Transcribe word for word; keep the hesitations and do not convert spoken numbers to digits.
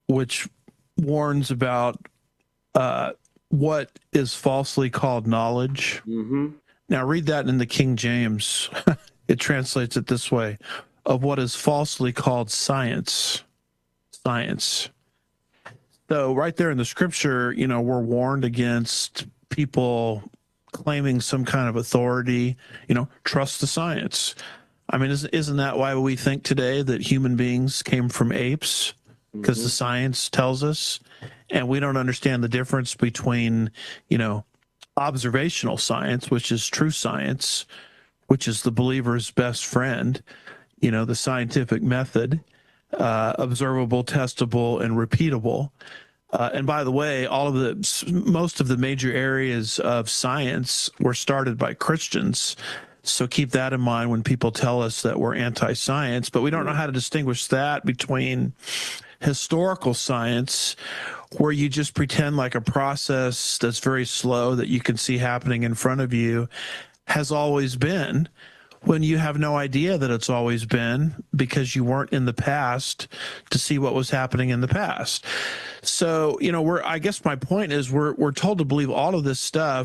which warns about uh, what is falsely called knowledge. Mm-hmm. Now, read that in the King James. It translates it this way: of what is falsely called science. Science. So, right there in the scripture, you know, we're warned against people claiming some kind of authority. You know, trust the science. I mean, isn't, isn't that why we think today that human beings came from apes? Because Mm-hmm. the science tells us, and we don't understand the difference between, you know, observational science, which is true science, which is the believer's best friend, you know, the scientific method, uh, observable, testable, and repeatable. Uh, and by the way, all of the most of the major areas of science were started by Christians. So keep that in mind when people tell us that we're anti-science, but we don't know how to distinguish that between historical science, where you just pretend like a process that's very slow that you can see happening in front of you has always been, when you have no idea that it's always been because you weren't in the past to see what was happening in the past. So, you know, we're, I guess my point is we're, we're told to believe all of this stuff